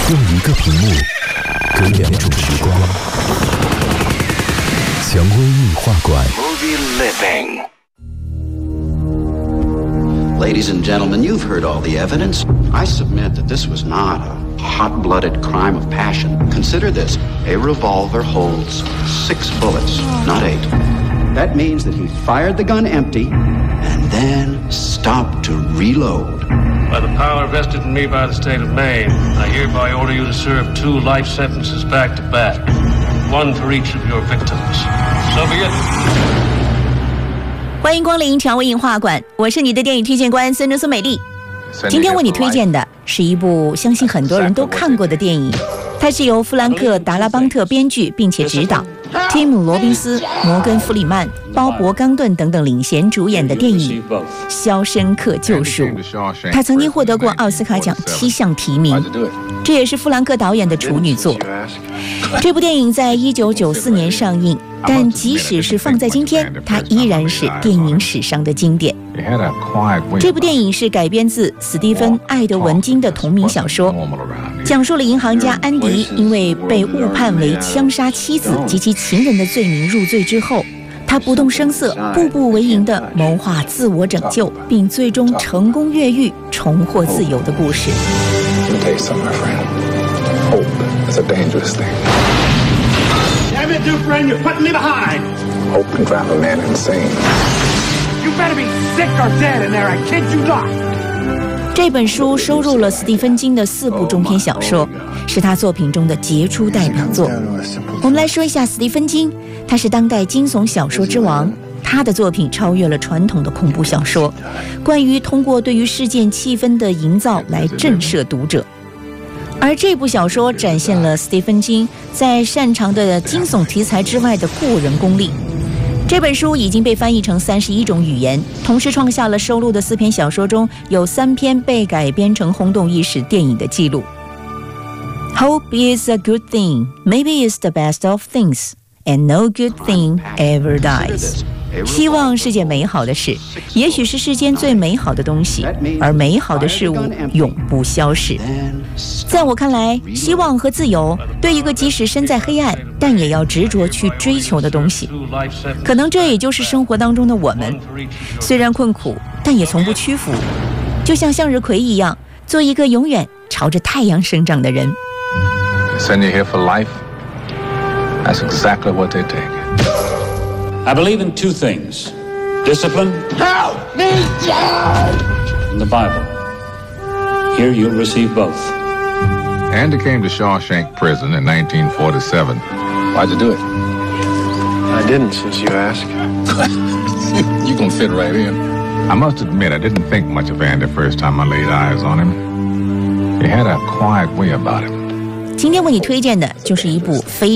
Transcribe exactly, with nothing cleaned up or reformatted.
用一个屏幕隔两种时光。蔷薇映画馆。 Ladies and gentlemen, you've heard all the evidence. I submit that this was not a hot-blooded crime of passion. Consider this. A revolver holds six bullets, not eight. That means that he fired the gun empty and then stopped to reload. By the power vested in me by the state of Maine, I hereby order you to serve two life sentences back to back, one for each of your victims. So be it. 欢迎光临蔷薇映画馆，我是你的电影推荐官孙中苏美丽。今天为你推荐的是一部相信很多人都看过的电影，它是由弗兰克·达拉邦特编剧并且执导，提姆·罗宾斯、摩根·弗里曼、鲍勃·冈顿等等领衔主演的电影《肖申克救赎》。他曾经获得过奥斯卡奖七项提名，这也是弗兰克导演的处女作。这部电影在一九九四年上映，但即使是放在今天，它依然是电影史上的经典。这部电影是改编自史蒂芬·艾德文金的同名小说，讲述了银行家安迪因为被误判为枪杀妻子及其情人的罪名入罪之后，他不动声色、步步为营地谋划自我拯救，并最终成功越狱，重获自由的故事。 It's a dangerous thing. Damn it, new friend, you're putting me behind. Hope can drive a man insane. You better be sick or dead in there, I kid you not. 这本书收录了斯蒂芬金的四部中篇小说，是他作品中的杰出代表作。我们来说一下斯蒂芬金，他是当代惊悚小说之王。他的作品超越了传统的恐怖小说，关于通过对于事件气氛的营造来震慑读者。而这部小说展现了斯蒂芬金在擅长的惊悚题材之外的过人功力。这本书已经被翻译成三十一种语言，同时创下了收录的四篇小说中有三篇被改编成轰动一时电影的记录。Hope is a good thing, maybe it's the best of things, and no good thing ever dies. 希望是件美好的事，也许是世间最美好的东西，而美好的事物永不消逝。在我看来，希望和自由对一个即使身在黑暗但也要执着去追求的东西，可能这也就是生活当中的我们，虽然困苦，但也从不屈服，就像向日葵一样，做一个永远朝着太阳生长的人。 Send you here for life? That's exactly what they take. I believe in two things: discipline Help me, Dad! and the Bible. Here you'll receive both. Andy came to Shawshank Prison in nineteen forty-seven. Why'd you do it? I didn't, since you asked. You gonna fit right in. I must admit, I didn't think much of Andy first time I laid eyes on him. He had a quiet way about him. 今天为你推荐的就是一部非